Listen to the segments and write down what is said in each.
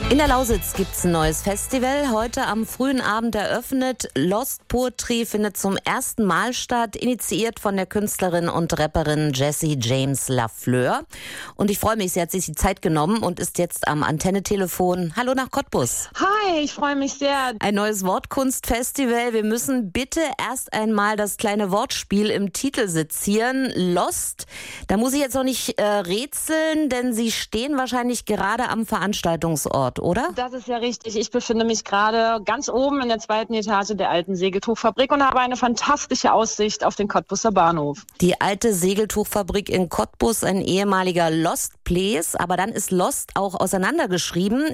In der Lausitz gibt's ein neues Festival. Heute am frühen Abend eröffnet. Lost Poetry findet zum ersten Mal statt, initiiert von der Künstlerin und Rapperin Jessie James Lafleur. Und ich freue mich, sie hat sich die Zeit genommen und ist jetzt am Antenne-Telefon. Hallo nach Cottbus. Hi, ich freue mich sehr. Ein neues Wortkunstfestival. Wir müssen bitte erst einmal das kleine Wortspiel im Titel sezieren. Lost. Da muss ich jetzt noch nicht rätseln, denn Sie stehen wahrscheinlich gerade am Veranstaltungsort, oder? Das ist ja richtig. Ich befinde mich gerade ganz oben in der 2. Etage der alten Segeltuchfabrik und habe eine fantastische Aussicht auf den Cottbuser Bahnhof. Die alte Segeltuchfabrik in Cottbus, ein ehemaliger Lost Place, aber dann ist Lost auch auseinandergeschrieben,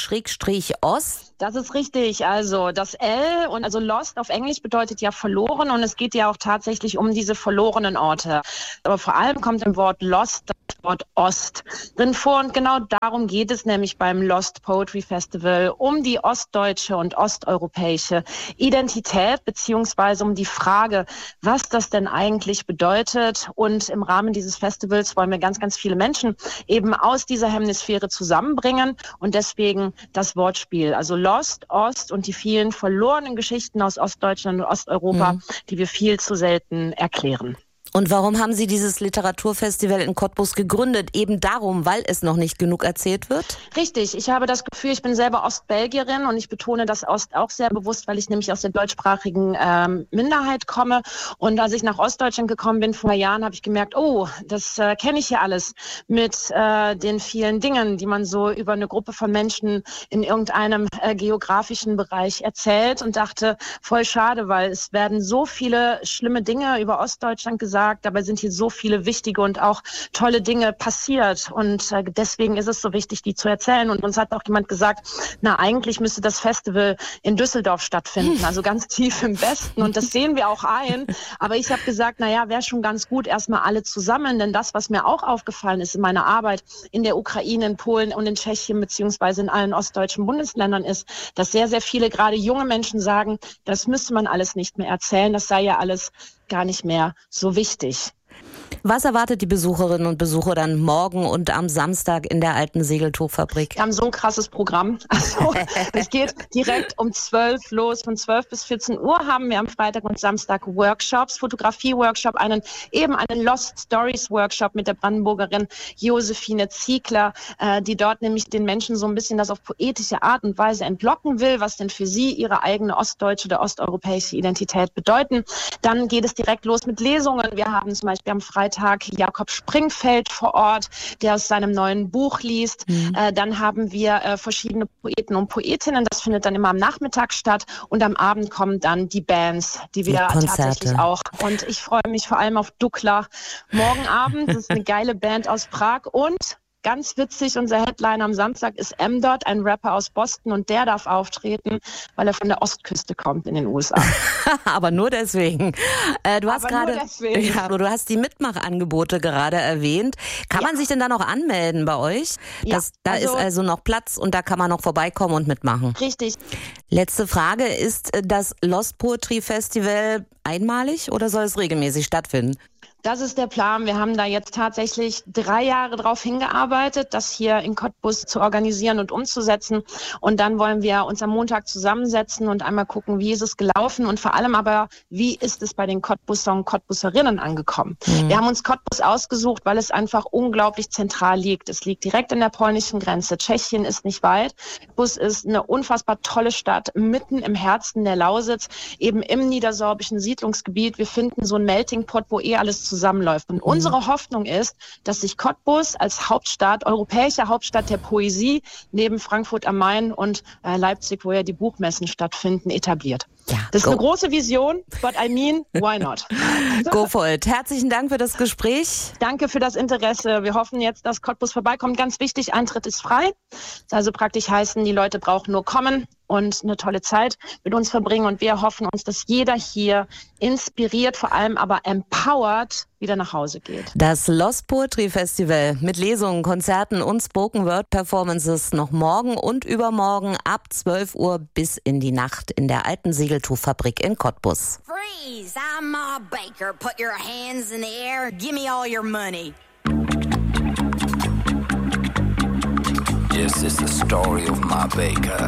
L-Ost. Das ist richtig. Also das L und also Lost auf Englisch bedeutet ja verloren und es geht ja auch tatsächlich um diese verlorenen Orte. Aber vor allem kommt im Wort Lost das Wort Ost drin vor und genau darum geht es nämlich beim Lost Poetry Festival, um die ostdeutsche und osteuropäische Identität beziehungsweise um die Frage, was das denn eigentlich bedeutet. Und im Rahmen dieses Festivals wollen wir ganz, ganz viele Menschen eben aus dieser Hemisphäre zusammenbringen und deswegen das Wortspiel. Also Lost, Ost und die vielen verlorenen Geschichten aus Ostdeutschland und Osteuropa, die wir viel zu selten erklären. Und warum haben Sie dieses Literaturfestival in Cottbus gegründet? Eben darum, weil es noch nicht genug erzählt wird? Richtig. Ich habe das Gefühl, ich bin selber Ostbelgierin und ich betone das Ost auch sehr bewusst, weil ich nämlich aus der deutschsprachigen Minderheit komme. Und als ich nach Ostdeutschland gekommen bin vor Jahren, habe ich gemerkt, oh, das kenne ich hier alles mit den vielen Dingen, die man so über eine Gruppe von Menschen in irgendeinem geografischen Bereich erzählt und dachte, voll schade, weil es werden so viele schlimme Dinge über Ostdeutschland gesagt. Dabei sind hier so viele wichtige und auch tolle Dinge passiert. Und deswegen ist es so wichtig, die zu erzählen. Und uns hat auch jemand gesagt, eigentlich müsste das Festival in Düsseldorf stattfinden, also ganz tief im Westen. Und das sehen wir auch ein. Aber ich habe gesagt, wäre schon ganz gut, erstmal alle zusammen. Denn das, was mir auch aufgefallen ist in meiner Arbeit in der Ukraine, in Polen und in Tschechien beziehungsweise in allen ostdeutschen Bundesländern ist, dass sehr, sehr viele, gerade junge Menschen sagen, das müsste man alles nicht mehr erzählen. Das sei ja alles gar nicht mehr so wichtig. Was erwartet die Besucherinnen und Besucher dann morgen und am Samstag in der alten Segeltuchfabrik? Wir haben so ein krasses Programm. Also, es geht direkt um 12 los. Von 12 bis 14 Uhr haben wir am Freitag und Samstag Workshops, Fotografie-Workshop, einen Lost Stories Workshop mit der Brandenburgerin Josephine Ziegler, die dort nämlich den Menschen so ein bisschen das auf poetische Art und Weise entlocken will, was denn für sie ihre eigene ostdeutsche oder osteuropäische Identität bedeuten. Dann geht es direkt los mit Lesungen. Wir haben zum Beispiel am Freitag Jakob Springfeld vor Ort, der aus seinem neuen Buch liest. Dann haben wir verschiedene Poeten und Poetinnen. Das findet dann immer am Nachmittag statt. Und am Abend kommen dann die Bands, die wir tatsächlich auch. Und ich freue mich vor allem auf Dukla morgen Abend. Das ist eine geile Band aus Prag. Und ganz witzig, unser Headliner am Samstag ist M-Dot, ein Rapper aus Boston und der darf auftreten, weil er von der Ostküste kommt in den USA. Aber nur deswegen. Du hast die Mitmachangebote gerade erwähnt. Kann man sich denn da noch anmelden bei euch? Ist also noch Platz und da kann man noch vorbeikommen und mitmachen. Richtig. Letzte Frage, ist das Lost Poetry Festival einmalig oder soll es regelmäßig stattfinden? Das ist der Plan. Wir haben da jetzt tatsächlich 3 Jahre drauf hingearbeitet, das hier in Cottbus zu organisieren und umzusetzen. Und dann wollen wir uns am Montag zusammensetzen und einmal gucken, wie ist es gelaufen und vor allem aber, wie ist es bei den Cottbuser und Cottbuserinnen angekommen. Wir haben uns Cottbus ausgesucht, weil es einfach unglaublich zentral liegt. Es liegt direkt in der polnischen Grenze. Tschechien ist nicht weit. Cottbus ist eine unfassbar tolle Stadt, mitten im Herzen der Lausitz, eben im niedersorbischen Siedlungsgebiet. Wir finden so ein Melting Pot, wo alles zusammenläuft. Und unsere Hoffnung ist, dass sich Cottbus als Hauptstadt, europäische Hauptstadt der Poesie, neben Frankfurt am Main und Leipzig, wo ja die Buchmessen stattfinden, etabliert. Ja, das ist eine große Vision, but I mean, why not? Go for it. Herzlichen Dank für das Gespräch. Danke für das Interesse. Wir hoffen jetzt, dass Cottbus vorbeikommt. Ganz wichtig, Eintritt ist frei. Das also praktisch heißen, die Leute brauchen nur kommen und eine tolle Zeit mit uns verbringen. Und wir hoffen uns, dass jeder hier inspiriert, vor allem aber empowered wieder nach Hause geht. Das Lost Poetry Festival mit Lesungen, Konzerten und Spoken Word Performances noch morgen und übermorgen ab 12 Uhr bis in die Nacht in der alten Segeltuchfabrik in Cottbus. Freeze! I'm Ma Baker. Put your hands in the air. Give me all your money. This is the story of my baker.